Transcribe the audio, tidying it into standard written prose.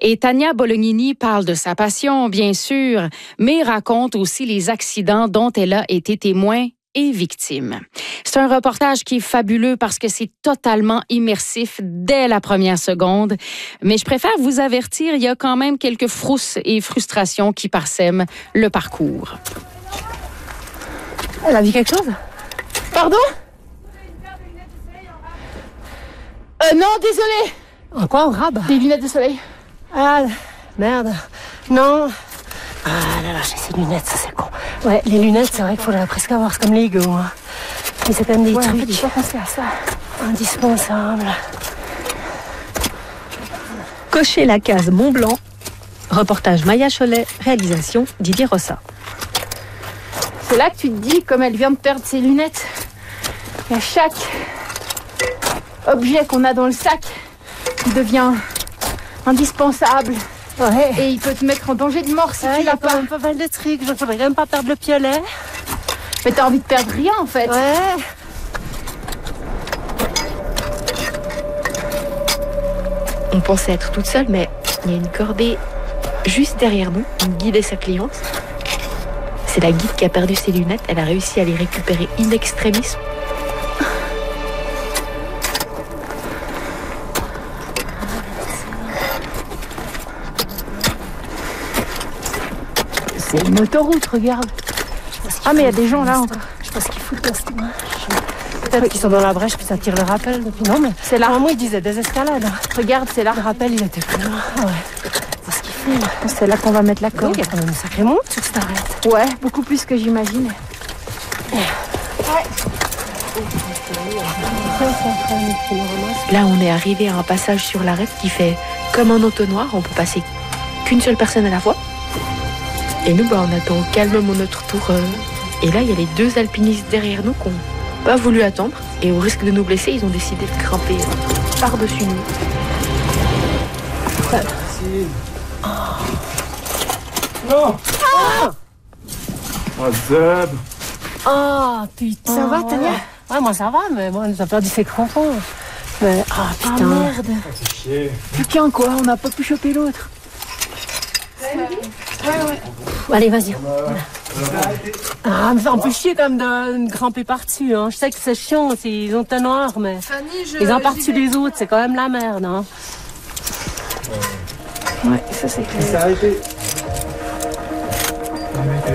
Et Tania Bolognini parle de sa passion, bien sûr, mais raconte aussi les accidents dont elle a été témoin et victime. C'est un reportage qui est fabuleux parce que c'est totalement immersif dès la première seconde. Mais je préfère vous avertir, il y a quand même quelques frousses et frustrations qui parsèment le parcours. Elle a vu quelque chose? Pardon? Non, désolé. En quoi, on rabe? Des lunettes de soleil. Ah, merde. Non. Ah là là, j'ai ces lunettes, ça c'est con. Ouais, les lunettes, c'est vrai qu'il faudrait presque avoir, c'est comme les Lego. Hein. Mais c'est quand même des trucs. En fait, j'ai pas pensé à ça. Indispensables. Cocher la case Mont-Blanc. Reportage Maya Cholet, réalisation Didier Rossa. C'est là que tu te dis, comme elle vient de perdre ses lunettes, à chaque objet qu'on a dans le sac, il devient indispensable. Ouais. Et il peut te mettre en danger de mort si tu l'as pas. Pas mal de trucs, il faudrait quand même pas perdre le piolet. Mais t'as envie de perdre rien en fait. Ouais. On pensait être toute seule, mais il y a une cordée juste derrière nous, une guide et sa cliente. C'est la guide qui a perdu ses lunettes, elle a réussi à les récupérer in extremis. C'est une autoroute, regarde. Ah mais il y a des gens là encore. Je sais pas ce qu'ils foutent dans ce moment. Peut-être qu'ils sont dans la brèche puis ça tire le rappel depuis. Non mais C'est là. normalement ils disaient des escalades. Regarde, c'est là. Le rappel il était plus loin. Ah ouais. C'est ce qu'ils font. C'est là qu'on va mettre la Donc corde. il y a quand même une sacrée monte sur cette arête. Ouais, beaucoup plus que j'imagine. Là, on est arrivé à un passage sur l'arête qui fait comme un entonnoir, on peut passer qu'une seule personne à la fois. Et nous, on attend calmement notre tour. Et là, il y a les deux alpinistes derrière nous qui n'ont pas voulu attendre. Et au risque de nous blesser, ils ont décidé de grimper par-dessus nous. Non. Oh, Zeb. Oh putain. Ça va, Tania? Ouais, moi ça va, mais moi on a perdu ses crampons. Mais ah putain. Merde. C'est chier. Plus qu'un quoi, on n'a pas pu choper l'autre. Allez, vas-y. Ah, mais ça en peut chier quand même de grimper par-dessus. Hein. Je sais que c'est chiant, ils ont un noir, mais ils ont par-dessus les autres, c'est quand même la merde. Hein. Ouais, ça c'est clair. C'est arrêté.